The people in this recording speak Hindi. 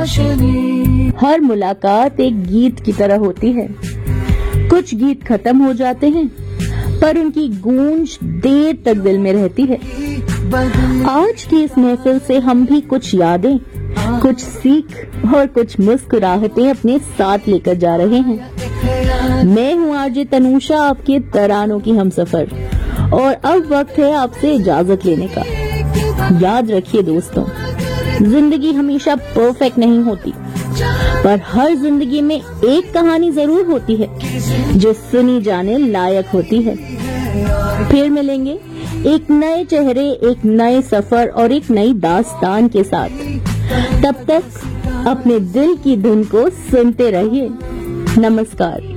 हर मुलाकात एक गीत की तरह होती है। कुछ गीत खत्म हो जाते हैं पर उनकी गूंज देर तक दिल में रहती है। आज की इस महफिल से हम भी कुछ यादें, कुछ सीख और कुछ मुस्कुराहटें अपने साथ लेकर जा रहे हैं। मैं हूँ आरजे तनुषा, आपके तरानों की हमसफर, और अब वक्त है आपसे इजाजत लेने का। याद रखिए दोस्तों, जिंदगी हमेशा परफेक्ट नहीं होती, पर हर जिंदगी में एक कहानी जरूर होती है जो सुनी जाने लायक होती है। फिर मिलेंगे एक नए चेहरे, एक नए सफर और एक नई दास्तान के साथ। तब तक अपने दिल की धुन को सुनते रहिए। नमस्कार।